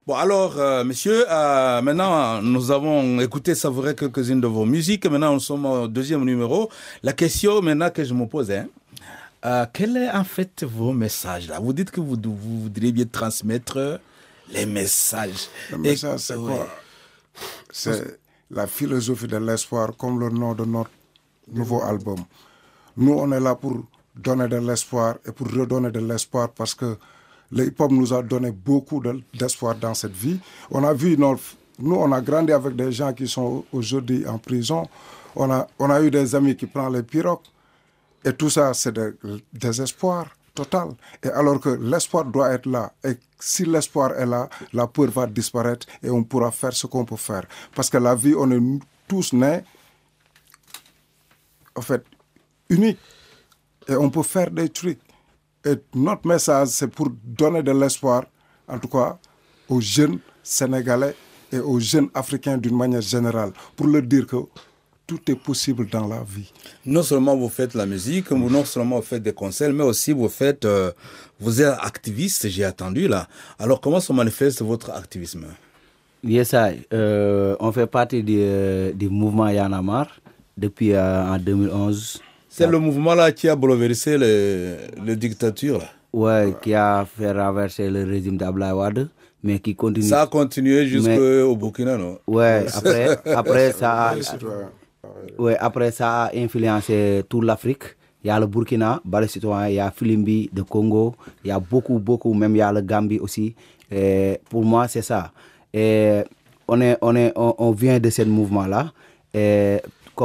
Bon, alors, monsieur, maintenant, nous avons écouté, savouré quelques-unes de vos musiques. Maintenant, nous sommes au deuxième numéro. La question maintenant que je me pose, quel est en fait vos messages là? Vous dites que vous voudriez bien transmettre les messages. Le message, c'est quoi? C'est la philosophie de l'espoir, comme le nom de notre nouveau album. Nous, on est là pour donner de l'espoir et pour redonner de l'espoir parce que le hip-hop nous a donné beaucoup d'espoir dans cette vie. On a vu, nous, on a grandi avec des gens qui sont aujourd'hui en prison. On a eu des amis qui prennent les pirogues. Et tout ça, c'est des espoirs total. Et alors que l'espoir doit être là. Et si l'espoir est là, la peur va disparaître et on pourra faire ce qu'on peut faire. Parce que la vie, on est tous nés, en fait, uniques. Et on peut faire des trucs. Et notre message, c'est pour donner de l'espoir, en tout cas, aux jeunes Sénégalais et aux jeunes Africains d'une manière générale, pour leur dire que tout est possible dans la vie. Non seulement vous faites la musique, non seulement vous faites des concerts, mais aussi vous êtes activiste, j'ai attendu là. Alors comment se manifeste votre activisme? Yes, on fait partie du mouvement Y en a marre depuis en 2011. C'est le mouvement là qui a bouleversé les dictatures là. Ouais, qui a fait renverser le régime d'Abdoulaye Wade, mais qui continue. Ça a continué jusqu'au Burkina, non? Ouais, après ça. Après ça a influencé toute l'Afrique. Il y a le Burkina, Balai Citoyen, il y a Filimbi, de Congo, il y a beaucoup, même il y a le Gambie aussi. Et pour moi, c'est ça. Et on vient de ce mouvement-là. Et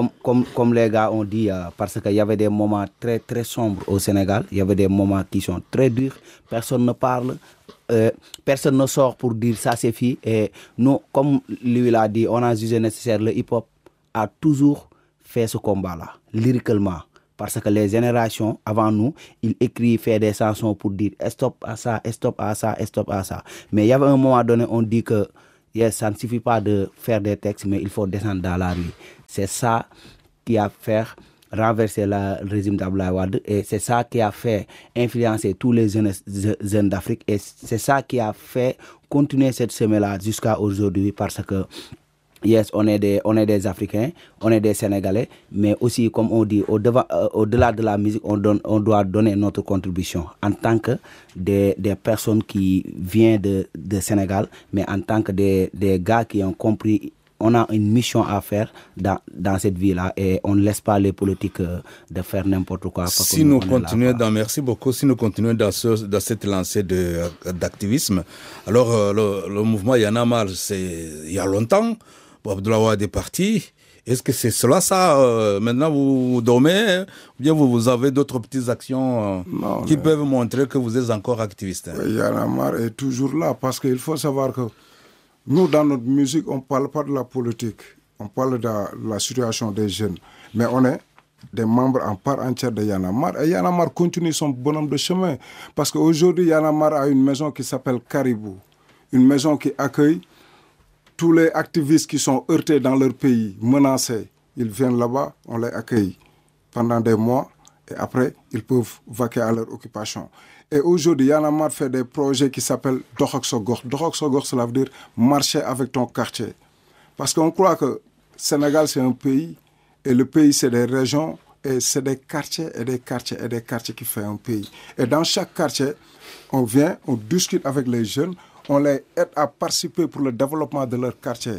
comme les gars ont dit, parce qu'il y avait des moments très, très sombres au Sénégal, il y avait des moments qui sont très durs, personne ne parle, personne ne sort pour dire ça c'est fait. Et nous, comme lui l'a dit, on a jugé nécessaire le hip-hop a toujours fait ce combat-là, lyriquement. Parce que les générations avant nous, ils écrivent, font des chansons pour dire stop à ça, stop à ça, stop à ça. Mais il y avait un moment donné, on dit que ça ne suffit pas de faire des textes, mais il faut descendre dans la rue. C'est ça qui a fait renverser le régime d'Abdoulaye Wade et c'est ça qui a fait influencer tous les jeunes d'Afrique et c'est ça qui a fait continuer cette semaine-là jusqu'à aujourd'hui parce que yes, on est des Africains, on est des Sénégalais, mais aussi, comme on dit, au-delà de la musique, on doit donner notre contribution en tant que des personnes qui viennent de Sénégal, mais en tant que des gars qui ont compris, on a une mission à faire dans cette vie-là et on ne laisse pas les politiques de faire n'importe quoi. Si nous continuons merci beaucoup, si nous continuons dans cette lancée d'activisme, alors le mouvement Y en a marre, c'est il y a longtemps. Abdoulaye Wade est parti. Est-ce que c'est cela, ça maintenant vous dormez ou bien vous avez d'autres petites actions qui peuvent montrer que vous êtes encore activiste? Y en a marre est toujours là parce qu'il faut savoir que nous, dans notre musique, on ne parle pas de la politique. On parle de la situation des jeunes. Mais on est des membres en part entière de Y en a marre. Et Y en a marre continue son bonhomme de chemin. Parce qu'aujourd'hui, Y en a marre a une maison qui s'appelle Caribou. Une maison qui accueille tous les activistes qui sont heurtés dans leur pays, menacés, ils viennent là-bas, on les accueille pendant des mois et après, ils peuvent vaquer à leur occupation. Et aujourd'hui, Y en a marre fait des projets qui s'appellent Doxok Sogor. Doxok Sogor, cela veut dire marcher avec ton quartier. Parce qu'on croit que le Sénégal, c'est un pays et le pays, c'est des régions et c'est des quartiers et des quartiers et des quartiers qui font un pays. Et dans chaque quartier, on vient, on discute avec les jeunes, on les aide à participer pour le développement de leur quartier,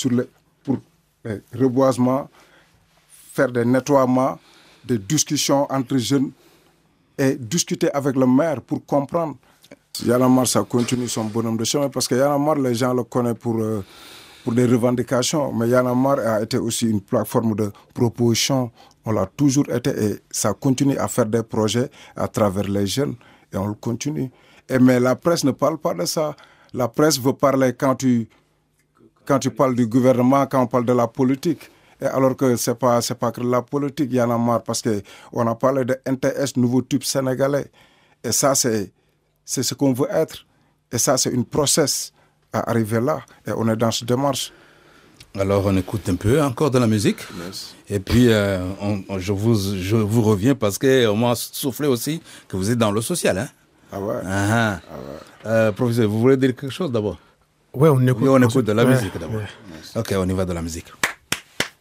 pour les reboisements, faire des nettoiements, des discussions entre jeunes et discuter avec le maire pour comprendre. Y en a marre, ça continue son bonhomme de chemin parce que Y en a marre, les gens le connaissent pour des revendications, mais Y en a marre a été aussi une plateforme de proposition. On l'a toujours été et ça continue à faire des projets à travers les jeunes et on le continue. Mais la presse ne parle pas de ça. La presse veut parler quand tu parles du gouvernement, quand on parle de la politique. Et alors que c'est pas que la politique, Y en a marre parce qu'on a parlé de NTS, nouveau type sénégalais. Et ça, c'est ce qu'on veut être. Et ça, c'est une process à arriver là. Et on est dans cette démarche. Alors, on écoute un peu encore de la musique. Yes. Et puis, je vous reviens parce qu'on m'a soufflé aussi que vous êtes dans le social, hein? Ah ouais. Professeur, vous voulez dire quelque chose d'abord? Ouais, on écoute. Oui, on écoute de la musique d'abord. Ok, on y va de la musique.